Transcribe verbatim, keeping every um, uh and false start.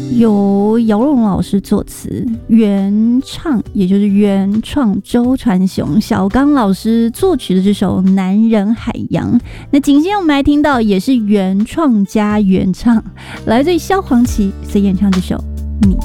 由姚若龙老师作词，原唱也就是原创周传雄、小刚老师作曲的这首《男人海洋》。那紧接着我们来听到也是原创加原唱，来自于萧煌奇所演唱这首